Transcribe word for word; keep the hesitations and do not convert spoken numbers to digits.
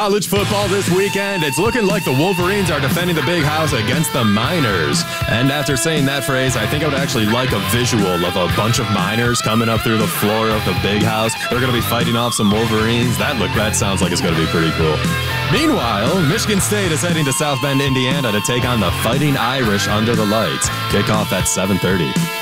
College football this weekend. It's looking like the Wolverines are defending the Big House against the Miners. And after saying that phrase, I think I would actually like a visual of a bunch of Miners coming up through the floor of the Big House. They're going to be fighting off some Wolverines. That look, that sounds like it's going to be pretty cool. Meanwhile, Michigan State is heading to South Bend, Indiana to take on the Fighting Irish under the lights. Kickoff at seven thirty.